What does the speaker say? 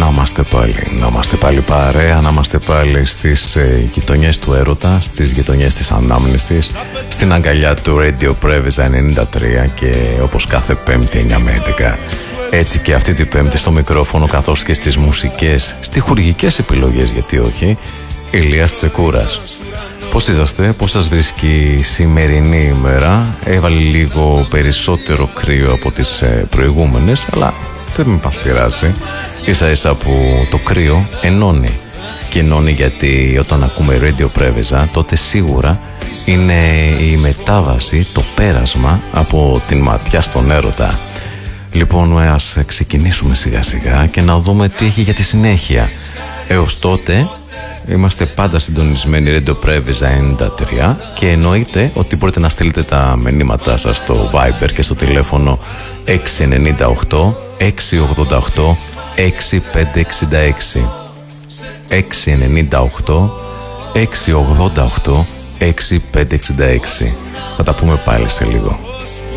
Να είμαστε πάλι παρέα, να είμαστε πάλι στις γειτονιές του έρωτα, στις γειτονιές της ανάμνησης, στην αγκαλιά του Radio Previs 93 και όπως κάθε Πέμπτη 9 με 11. Έτσι και αυτή την Πέμπτη στο μικρόφωνο καθώς και στις μουσικές, στιχουργικές επιλογές, γιατί όχι, Ηλίας Τσεκούρας. Πώς είσαστε, πώς σας βρίσκει η σημερινή ημέρα? Έβαλε λίγο περισσότερο κρύο από τις προηγούμενες, αλλά δεν με πειράζει. Ίσα ίσα που το κρύο ενώνει. Και ενώνει γιατί όταν ακούμε Radio Previs, τότε σίγουρα είναι η μετάβαση, το πέρασμα από την ματιά στον έρωτα. Λοιπόν, ας ξεκινήσουμε σιγά σιγά και να δούμε τι έχει για τη συνέχεια. Έως τότε είμαστε πάντα συντονισμένοι Radio Previs 93 και εννοείται ότι μπορείτε να στείλετε τα μηνύματά σας στο Viber και στο τηλέφωνο 698 688 6566 698 688 6566. Θα τα πούμε πάλι σε λίγο.